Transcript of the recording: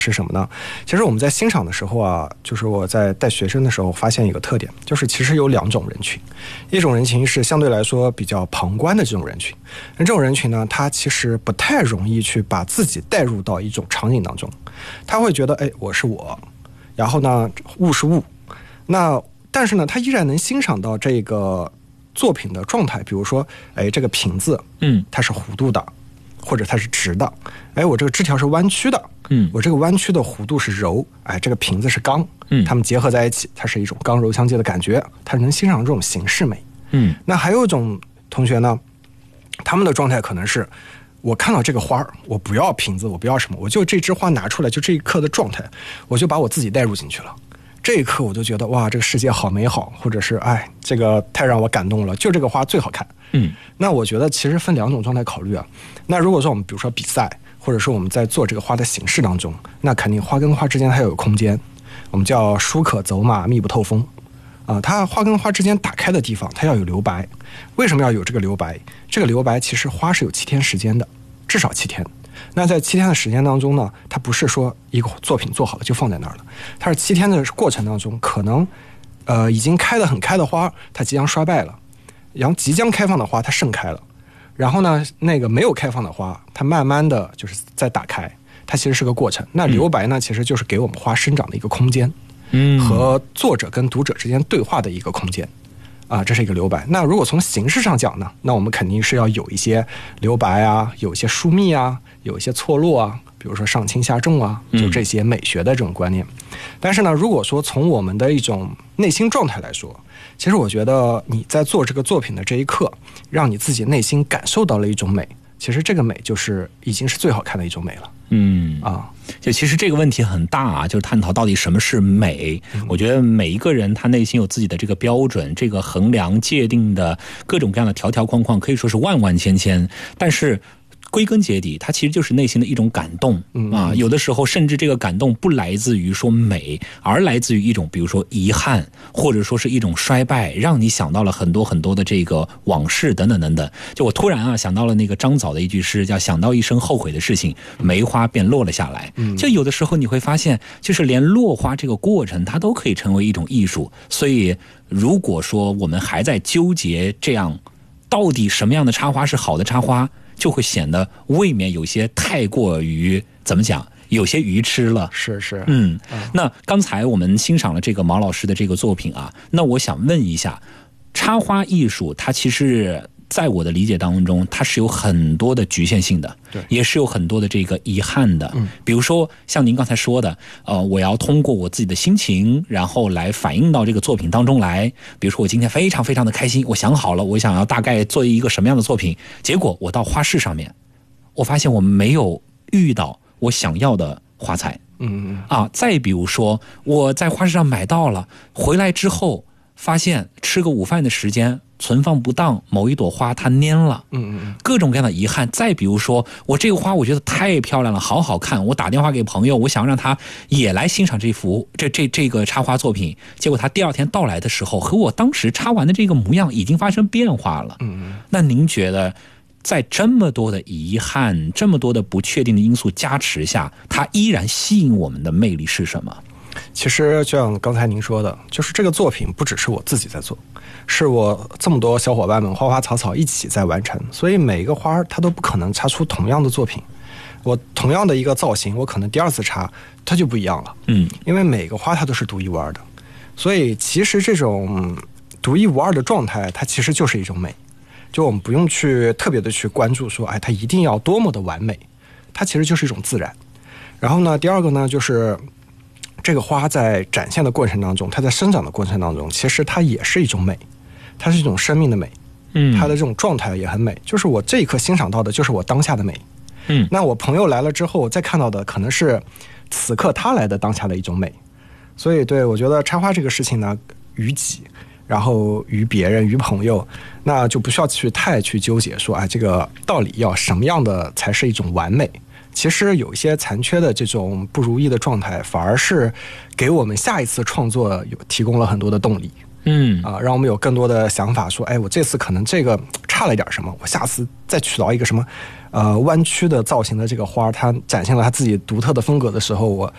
是什么呢？其实我们在欣赏的时候啊，就是我在带学生的时候发现一个特点，就是其实有2种人群。一种人群是相对来说比较旁观的这种人群，那这种人群呢，他其实不太容易去把自己带入到一种场景当中，他会觉得我是我，然后呢物是物，但是呢他依然能欣赏到这个作品的状态，比如说这个瓶子它是弧度的，或者它是直的，我这个枝条是弯曲的，我这个弯曲的弧度是柔，这个瓶子是刚，它们结合在一起，它是一种刚柔相济的感觉，它能欣赏这种形式美。那还有一种同学呢，他们的状态可能是我看到这个花，我不要瓶子，我不要什么，我就这枝花拿出来，就这一刻的状态，我就把我自己带入进去了。这一刻我就觉得哇，这个世界好美好，或者是这个太让我感动了，就这个花最好看。那我觉得其实分2种状态考虑啊。那如果说我们比如说比赛，或者说我们在做这个花的形式当中，那肯定花跟花之间它要有空间，我们叫疏可走马，密不透风它花跟花之间打开的地方它要有留白。为什么要有这个留白？这个留白其实花是有7天时间的，至少7天。那在7天的时间当中呢，它不是说一个作品做好了就放在那儿了，它是7天的过程当中，可能已经开得很开的花它即将衰败了，然后即将开放的花它盛开了，然后呢那个没有开放的花它慢慢的就是在打开，它其实是个过程。那留白呢其实就是给我们花生长的一个空间，和作者跟读者之间对话的一个空间这是一个留白。那如果从形式上讲呢，那我们肯定是要有一些留白啊，有一些疏密啊，有一些错落啊，比如说上轻下重啊，就这些美学的这种观念。但是呢，如果说从我们的一种内心状态来说，其实我觉得你在做这个作品的这一刻，让你自己内心感受到了一种美，其实这个美就是已经是最好看的一种美了。 就其实这个问题很大啊，就是探讨到底什么是美。我觉得每一个人他内心有自己的这个标准，这个衡量界定的各种各样的条条框框，可以说是万万千千，但是归根结底它其实就是内心的一种感动有的时候甚至这个感动不来自于说美，而来自于一种比如说遗憾，或者说是一种衰败，让你想到了很多很多的这个往事等等等等。就我突然想到了那个张枣的一句诗，叫想到一生后悔的事情，梅花便落了下来。就有的时候你会发现，就是连落花这个过程它都可以成为一种艺术。所以如果说我们还在纠结这样到底什么样的插花是好的插花，就会显得未免有些太过于怎么讲，有些愚痴了。 是那刚才我们欣赏了这个毛老师的这个作品那我想问一下，插花艺术它其实在我的理解当中，它是有很多的局限性的， 对， 也是有很多的这个遗憾的。比如说像您刚才说的，我要通过我自己的心情，然后来反映到这个作品当中来。比如说我今天非常非常的开心，我想好了，我想要大概做一个什么样的作品，结果我到花市上面，我发现我没有遇到我想要的花材。再比如说我在花市上买到了，回来之后发现吃个午饭的时间存放不当，某一朵花它蔫了，各种各样的遗憾。再比如说我这个花我觉得太漂亮了，好好看，我打电话给朋友，我想让他也来欣赏这幅这个插花作品，结果他第2天到来的时候，和我当时插完的这个模样已经发生变化了。那您觉得在这么多的遗憾，这么多的不确定的因素加持下，它依然吸引我们的魅力是什么？ 其实就像刚才您说的，就是这个作品不只是我自己在做，是我这么多小伙伴们花花草草一起在完成，所以每一个花它都不可能插出同样的作品。我同样的一个造型，我可能第2次插它就不一样了。因为每个花它都是独一无二的，所以其实这种独一无二的状态它其实就是一种美。就我们不用去特别的去关注说它一定要多么的完美，它其实就是一种自然。然后呢，第2个呢，就是这个花在展现的过程当中，它在生长的过程当中，其实它也是一种美，它是一种生命的美。它的这种状态也很美，就是我这一刻欣赏到的就是我当下的美。那我朋友来了之后再看到的可能是此刻他来的当下的一种美。所以对，我觉得插花这个事情呢，于己，然后于别人，于朋友，那就不需要太去纠结说这个到底要什么样的才是一种完美。其实有一些残缺的这种不如意的状态，反而是给我们下一次创作提供了很多的动力。让我们有更多的想法说，我这次可能这个差了一点什么，我下次再取到一个什么弯曲的造型的这个花，它展现了它自己独特的风格的时候，我